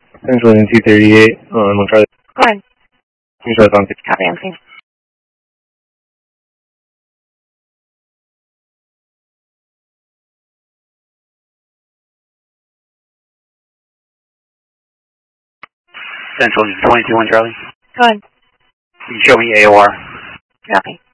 Central in 238, on Charlie. Go ahead. Charlie's on 6. Copy, I'm seeing. Central 22 on Charlie. Go ahead. Can you show me AOR? Copy.